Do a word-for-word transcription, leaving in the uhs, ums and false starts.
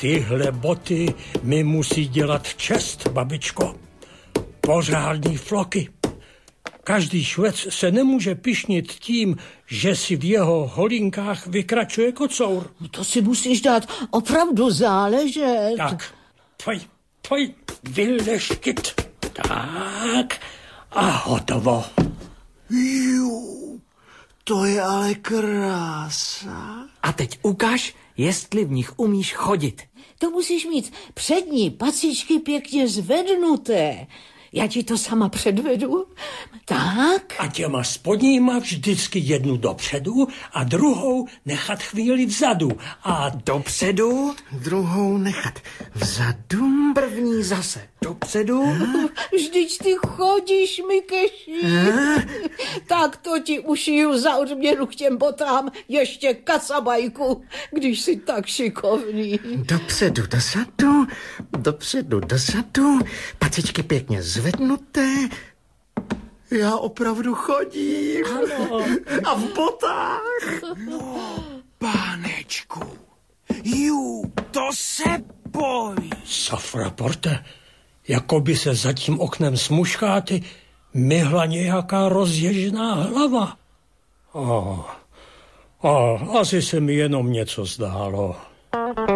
Tyhle boty mi musí dělat čest, babičko. Pořádný floky. Každý švec se nemůže pyšnit tím, že si v jeho holinkách vykračuje kocour. To si musíš dát opravdu záležet. Tak, pojď, pojď vyleštit. Tak a hotovo. Jú, to je ale krása. A teď ukáž, jestli v nich umíš chodit. To musíš mít přední pacičky pěkně zvednuté. Já ti to sama předvedu. Tak. A těma spodníma vždycky jednu dopředu a druhou nechat chvíli vzadu. A dopředu, druhou nechat vzadu. První zase dopředu. Vždyť ty chodíš, Mikeši. Tak to ti ušiju za odměnu k těm botám ještě kacabajku, když jsi tak šikovný. Dopředu, dozadu, dopředu, dozadu, pacičky pěkně zvednuté. Já opravdu chodím. Ano. A v botách. No, pánečku, jú, to se boj. Safraporte, jako by se za tím oknem smuškáty myhla nějaká rozježená hlava. Oh, oh, asi se mi jenom něco zdálo.